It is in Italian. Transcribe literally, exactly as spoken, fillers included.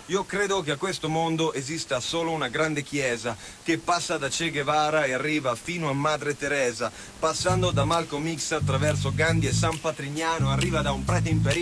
Io credo che a questo mondo esista solo una grande chiesa che passa da Che Guevara e arriva fino a Madre Teresa, passando da Malcolm X attraverso Gandhi e San Patrignano, arriva da un prete imperiale